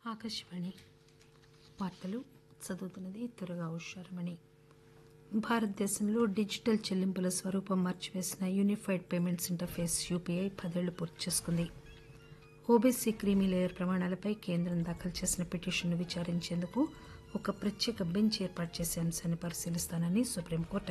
ఆకాశవాణి వార్తలు చదువుతున్నది త్వరగా ఉషారమణి. భారతదేశంలో డిజిటల్ చెల్లింపుల స్వరూపం మార్చివేసిన యూనిఫైడ్ పేమెంట్స్ ఇంటర్ఫేస్ యూపీఐ 10 ఏళ్లు పూర్తి చేసుకుంది. ఓబీసీ క్రీమీ లేయర్ ప్రమాణాలపై కేంద్రం దాఖలు చేసిన పిటిషన్ను విచారించేందుకు ఒక ప్రత్యేక బెంచ్ ఏర్పాటు చేసే అంశాన్ని పరిశీలిస్తానని సుప్రీంకోర్టు